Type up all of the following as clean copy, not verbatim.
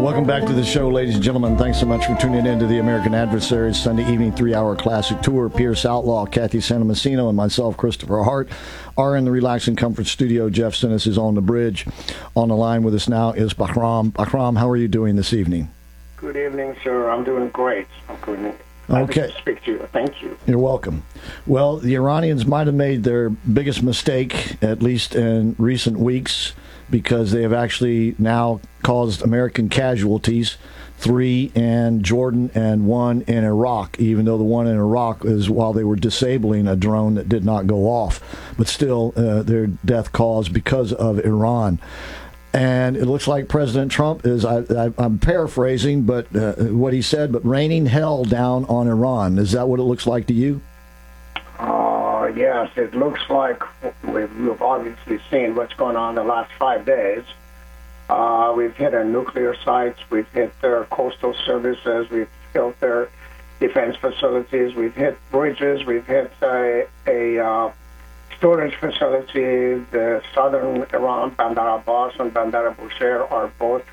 Welcome back to the show, ladies and gentlemen. Thanks so much for tuning in to the American Adversaries Sunday evening 3-hour classic tour. Pierce Outlaw, Kathy Santomassino, and myself, Christopher Hart, are in the Relax and Comfort studio. Jeff Sinnis is on the bridge. On the line with us now is Bahram. Bahram, how are you doing this evening? Good evening, sir. I'm doing great. I'm good. Okay. To speak to you. Thank you. You're welcome. Well, the Iranians might have made their biggest mistake, at least in recent weeks, because they have actually now caused American casualties, 3 in Jordan and 1 in Iraq, even though the one in Iraq is while they were disabling a drone that did not go off. But still, their death caused because of Iran. And it looks like President Trump is, I'm paraphrasing, but what he said, but raining hell down on Iran. Is that what it looks like to you? Yes, it looks like we've obviously seen what's going on the last 5 days. We've hit our nuclear sites, we've hit their coastal services, we've hit their defense facilities, we've hit bridges, we've hit a storage facility. The southern Iran, Bandar Abbas and Bandar Bushehr, are both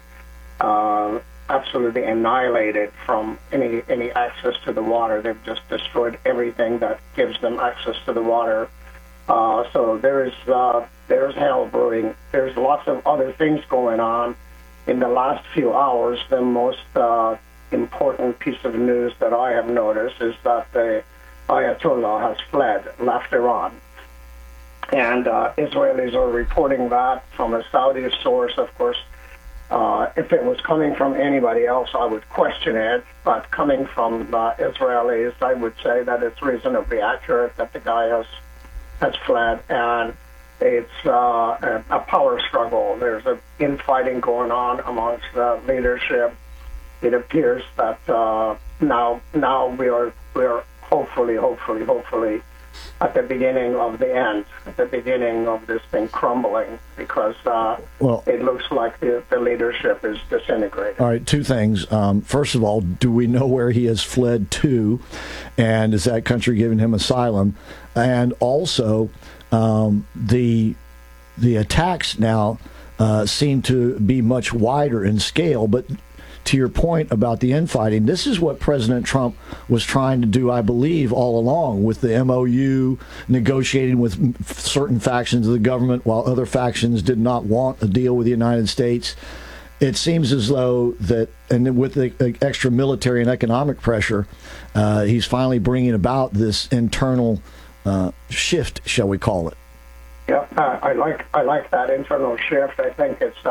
absolutely annihilated from any access to the water. They've just destroyed everything that gives them access to the water. So there's hell brewing. There's lots of other things going on. In the last few hours, the most important piece of news that I have noticed is that the Ayatollah has fled, left Iran. And Israelis are reporting that from a Saudi source, of course. If it was coming from anybody else, I would question it. But coming from Israelis, I would say that it's reasonably accurate that the guy has fled. And it's a power struggle. There's an infighting going on amongst the leadership. It appears that now we are hopefully at the beginning of the end, at the beginning of this thing crumbling, because it looks like the leadership is disintegrating. All right, 2 things. First of all, do we know where he has fled to, and is that country giving him asylum? And also, the attacks now seem to be much wider in scale, but to your point about the infighting, this is what President Trump was trying to do, I believe, all along with the MOU, negotiating with certain factions of the government while other factions did not want a deal with the United States. It seems as though that, and with the extra military and economic pressure, he's finally bringing about this internal shift, shall we call it? Yeah, I like that internal shift. I think it's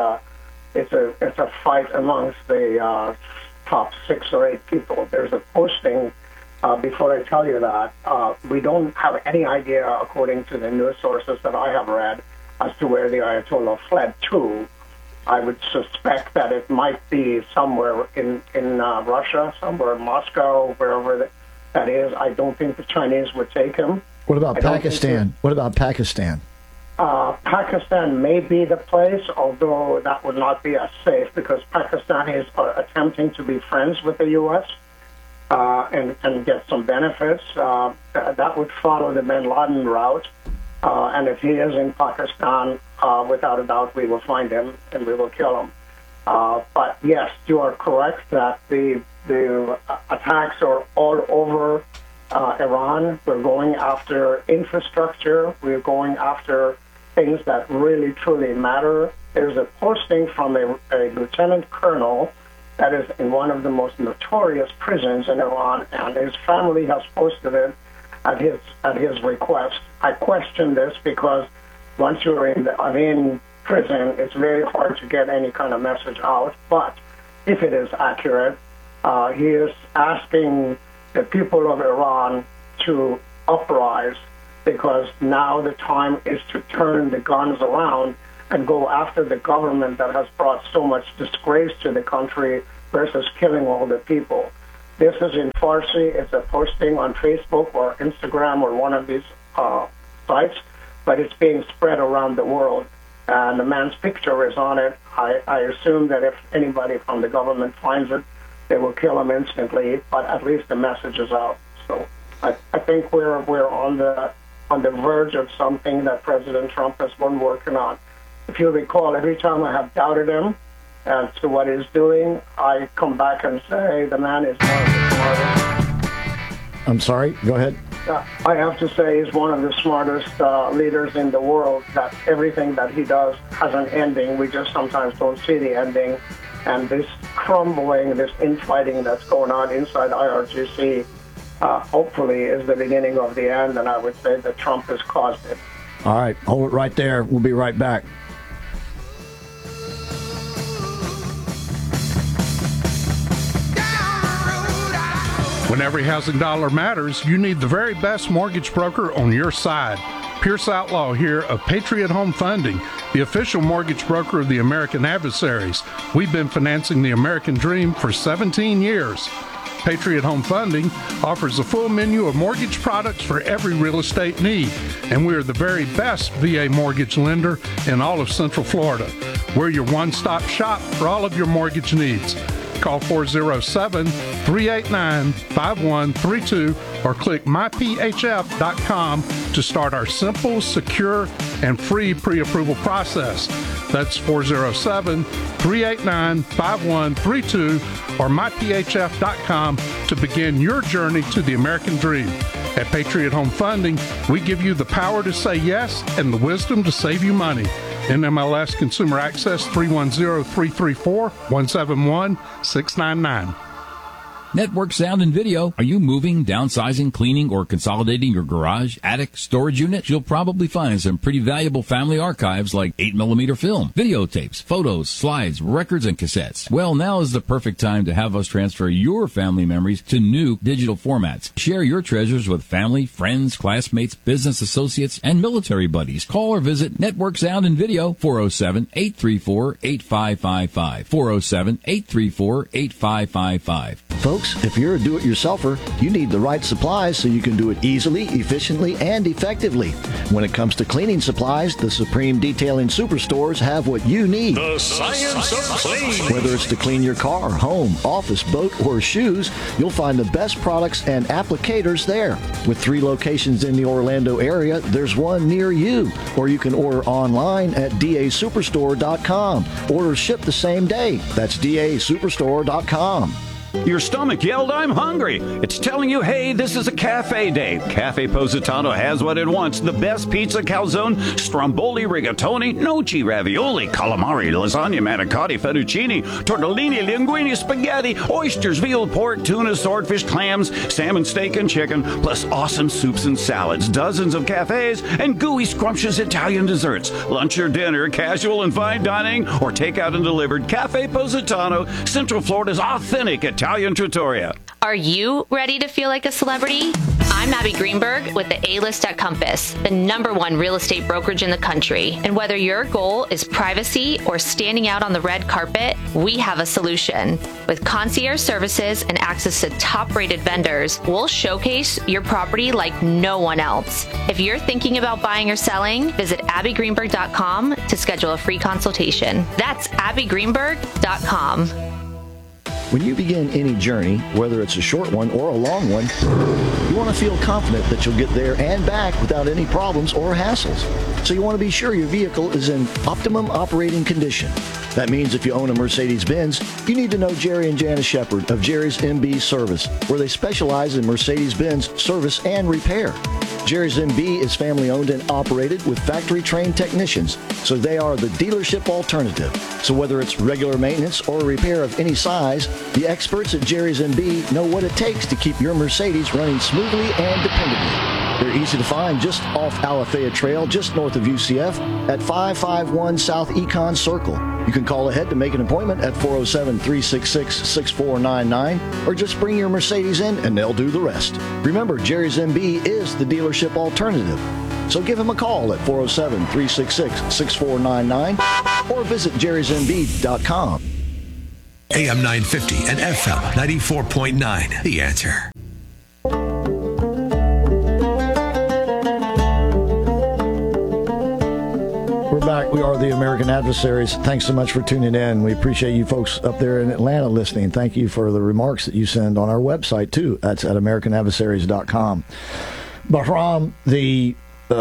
a fight amongst the top 6 or 8 people. There's a posting, before I tell you that, we don't have any idea, according to the news sources that I have read, as to where the Ayatollah fled to. I would suspect that it might be somewhere in Russia, somewhere in Moscow, wherever that is. I don't think the Chinese would take him. What about Pakistan? What about Pakistan? Pakistan may be the place, although that would not be as safe because Pakistan is attempting to be friends with the U.S. And get some benefits. That would follow the bin Laden route. And if he is in Pakistan, without a doubt, we will find him and we will kill him. But yes, you are correct that the attacks are all over Iran. We're going after infrastructure. We're going after things that really, truly matter. There's a posting from a lieutenant colonel that is in one of the most notorious prisons in Iran, and his family has posted it at his request. I question this because once you're in prison, it's very hard to get any kind of message out. But if it is accurate, he is asking the people of Iran to uprise, because now the time is to turn the guns around and go after the government that has brought so much disgrace to the country versus killing all the people. This is in Farsi. It's a posting on Facebook or Instagram or one of these sites, but it's being spread around the world. And the man's picture is on it. I assume that if anybody from the government finds it, they will kill him instantly, but at least the message is out. So I think we're on the verge of something that President Trump has been working on. If you recall, every time I have doubted him, and to what he's doing, I come back and say the man is one of the smartest. I'm sorry, go ahead. I have to say he's one of the smartest leaders in the world, that everything that he does has an ending. We just sometimes don't see the ending. And this crumbling, this infighting that's going on inside IRGC, hopefully is the beginning of the end, and I would say that Trump has caused it. All right, hold it right there. We'll be right back. When every housing dollar matters, you need the very best mortgage broker on your side. Pierce Outlaw here of Patriot Home Funding, the official mortgage broker of the American Adversaries. We've been financing the American dream for 17 years. Patriot Home Funding offers a full menu of mortgage products for every real estate need, and we are the very best VA mortgage lender in all of Central Florida. We're your one-stop shop for all of your mortgage needs. Call 407-389-5132 or click myphf.com to start our simple, secure, and free pre-approval process. That's 407-389-5132 or myphf.com to begin your journey to the American dream. At Patriot Home Funding, we give you the power to say yes and the wisdom to save you money. NMLS Consumer Access 310-334-171-699. Network Sound and Video. Are you moving, downsizing, cleaning, or consolidating your garage, attic, storage unit? You'll probably find some pretty valuable family archives like 8mm film, videotapes, photos, slides, records, and cassettes. Well, now is the perfect time to have us transfer your family memories to new digital formats. Share your treasures with family, friends, classmates, business associates, and military buddies. Call or visit Network Sound and Video, 407-834-8555, 407-834-8555. Folks, if you're a do-it-yourselfer, you need the right supplies so you can do it easily, efficiently, and effectively. When it comes to cleaning supplies, the Supreme Detailing Superstores have what you need. The science of clean. Whether it's to clean your car, home, office, boat, or shoes, you'll find the best products and applicators there. With 3 locations in the Orlando area, there's one near you. Or you can order online at dasuperstore.com. Orders ship the same day. That's dasuperstore.com. Your stomach yelled, "I'm hungry." It's telling you, hey, this is a cafe day. Cafe Positano has what it wants. The best pizza, calzone, stromboli, rigatoni, gnocchi, ravioli, calamari, lasagna, manicotti, fettuccine, tortellini, linguine, spaghetti, oysters, veal, pork, tuna, swordfish, clams, salmon, steak, and chicken, plus awesome soups and salads, dozens of cafes, and gooey, scrumptious Italian desserts. Lunch or dinner, casual and fine dining, or takeout and delivered. Cafe Positano, Central Florida's authentic Italian trattoria. Are you ready to feel like a celebrity? I'm Abby Greenberg with the A-List at Compass, the #1 real estate brokerage in the country. And whether your goal is privacy or standing out on the red carpet, we have a solution. With concierge services and access to top-rated vendors, we'll showcase your property like no one else. If you're thinking about buying or selling, visit abbygreenberg.com to schedule a free consultation. That's abbygreenberg.com. When you begin any journey, whether it's a short one or a long one, you want to feel confident that you'll get there and back without any problems or hassles. So you want to be sure your vehicle is in optimum operating condition. That means if you own a Mercedes-Benz, you need to know Jerry and Janice Shepard of Jerry's MB Service, where they specialize in Mercedes-Benz service and repair. Jerry's MB is family-owned and operated with factory-trained technicians, so they are the dealership alternative. So whether it's regular maintenance or repair of any size, the experts at Jerry's MB know what it takes to keep your Mercedes running smoothly and dependably. They're easy to find just off Alafaya Trail, just north of UCF, at 551 South Econ Circle. You can call ahead to make an appointment at 407-366-6499, or just bring your Mercedes in and they'll do the rest. Remember, Jerry's MB is the dealership alternative. So give him a call at 407-366-6499 or visit jerrysmb.com. AM 950 and FM 94.9. The Answer. We're back. We are the American Adversaries. Thanks so much for tuning in. We appreciate you folks up there in Atlanta listening. Thank you for the remarks that you send on our website, too. That's at AmericanAdversaries.com. Bahram, the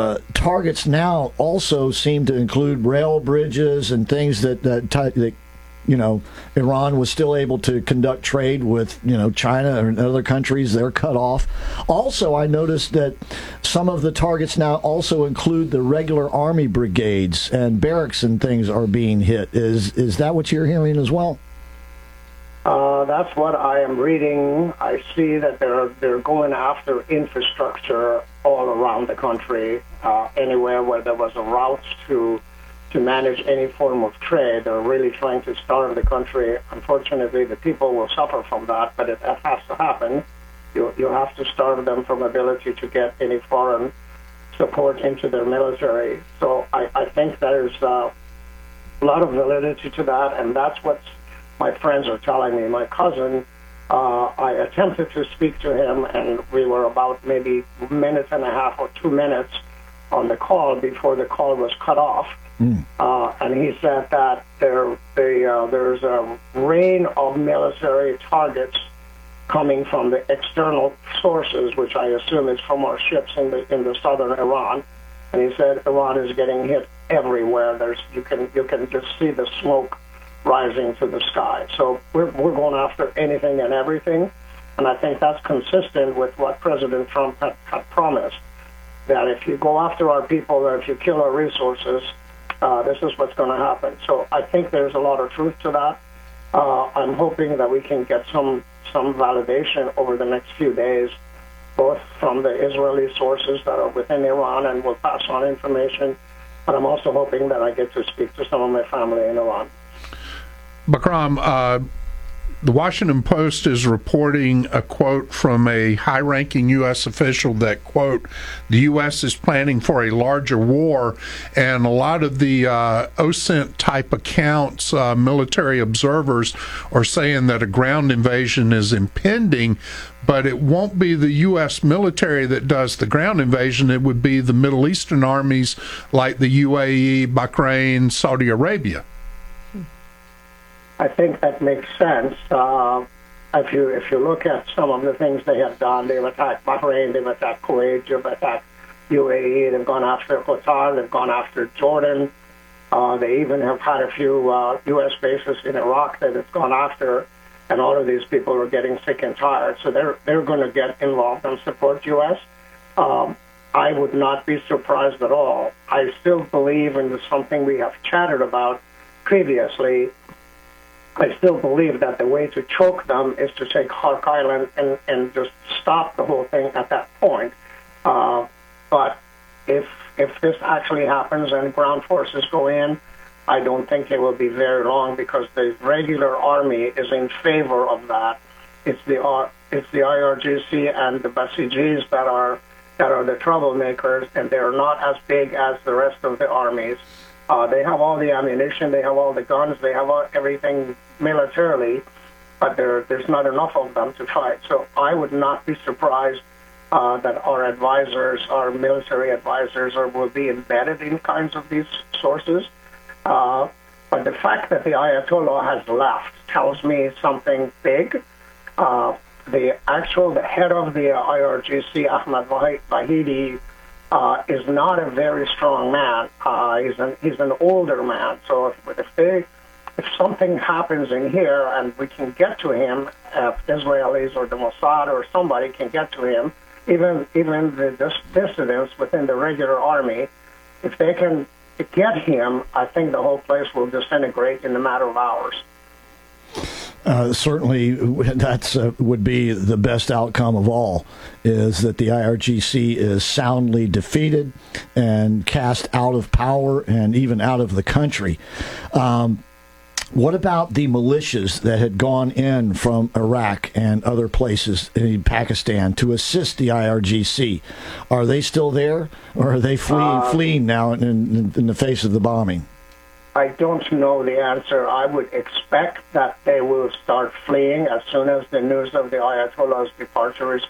targets now also seem to include rail bridges and things that Iran was still able to conduct trade with, China and other countries. They're cut off. Also, I noticed that some of the targets now also include the regular Army brigades and barracks and things are being hit. Is that what you're hearing as well? That's what I am reading. I see that they're going after infrastructure all around the country. Anywhere where there was a route to manage any form of trade, they're really trying to starve the country. Unfortunately, the people will suffer from that, but that has to happen. You have to starve them from ability to get any foreign support into their military. So I think there's a lot of validity to that, and that's what my friends are telling me. My cousin, I attempted to speak to him, and we were about maybe a minute and a half or 2 minutes on the call before the call was cut off. And he said that there's a rain of military targets coming from the external sources, which I assume is from our ships in the southern Iran. And he said Iran is getting hit everywhere. You can just see the smoke rising to the sky. So we're going after anything and everything, and I think that's consistent with what President Trump had promised, that if you go after our people or if you kill our resources, this is what's going to happen. So I think there's a lot of truth to that. I'm hoping that we can get some validation over the next few days, both from the Israeli sources that are within Iran and will pass on information, but I'm also hoping that I get to speak to some of my family in Iran. Bakram, the Washington Post is reporting a quote from a high-ranking U.S. official that, quote, the U.S. is planning for a larger war, and a lot of the OSINT-type accounts, military observers, are saying that a ground invasion is impending, but it won't be the U.S. military that does the ground invasion. It would be the Middle Eastern armies like the UAE, Bahrain, Saudi Arabia. I think that makes sense. If you look at some of the things they have done, they've attacked Bahrain, they've attacked Kuwait, they've attacked UAE, they've gone after Qatar, they've gone after Jordan. They even have had a few U.S. bases in Iraq that it's gone after, and all of these people are getting sick and tired. So they're going to get involved and support U.S. I would not be surprised at all. I still believe in something we have chatted about previously. I still believe that the way to choke them is to take Hark Island and just stop the whole thing at that point. But if this actually happens and ground forces go in, I don't think it will be very long, because the regular army is in favor of that. It's the IRGC and the Basijis that are the troublemakers, and they're not as big as the rest of the armies. They have all the ammunition, they have all the guns, they have everything militarily, but there's not enough of them to fight. So I would not be surprised that our advisors, our military advisors, will be embedded in kinds of these sources. But the fact that the Ayatollah has left tells me something big. The head of the IRGC, Ahmad Vahidi, is not a very strong man. He's an older man. So if something happens in here and we can get to him, if Israelis or the Mossad or somebody can get to him, even the dissidents within the regular army, if they can get him, I think the whole place will disintegrate in a matter of hours. Certainly, that's would be the best outcome of all, is that the IRGC is soundly defeated and cast out of power and even out of the country. What about the militias that had gone in from Iraq and other places in Pakistan to assist the IRGC? Are they still there, or are they fleeing now in the face of the bombing? I don't know the answer. I would expect that they will start fleeing as soon as the news of the Ayatollah's departure is